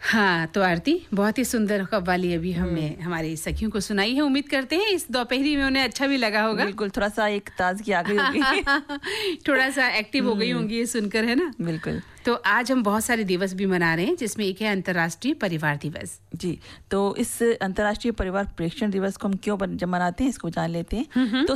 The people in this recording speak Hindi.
हाँ, तो आरती बहुत ही सुंदर कव्वाली अभी हमने हमारी सखियों को सुनाई है। उम्मीद करते हैं इस दोपहरी में उन्हें अच्छा भी लगा होगा। बिल्कुल, थोड़ा सा एक ताजगी आ गई होगी। थोड़ा सा एक्टिव हो गई होंगी ये सुनकर, है ना? बिल्कुल। तो आज हम बहुत सारे दिवस भी मना रहे हैं, जिसमें एक है अंतर्राष्ट्रीय परिवार दिवस। जी, तो इस अंतर्राष्ट्रीय परिवार प्रेक्षण दिवस को हम क्यों मनाते हैं, इसको जान लेते हैं। तो